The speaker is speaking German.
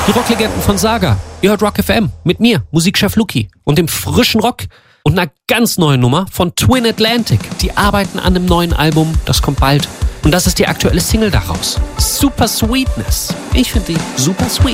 Die Rocklegenden von Saga. Ihr hört Rock FM mit mir, Musikchef Luki und dem frischen Rock und einer ganz neuen Nummer von Twin Atlantic. Die arbeiten an einem neuen Album, das kommt bald. Und das ist die aktuelle Single daraus. Super Sweetness. Ich finde die super sweet.